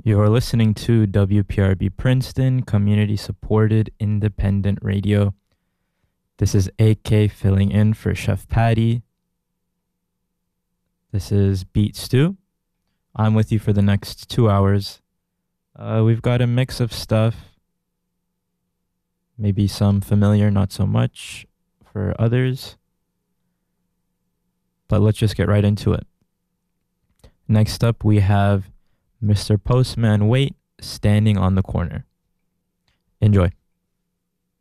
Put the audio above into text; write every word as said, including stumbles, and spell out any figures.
You're listening to W P R B Princeton, community supported independent radio. This is A K filling in for Chef Patty. This is Beat Stew. I'm with you for the next two hours. Uh, we've got a mix of stuff. Maybe some familiar, not so much for others. But let's just get right into it. Next up, we have Mister Postman Wait, Standing on the Corner. Enjoy.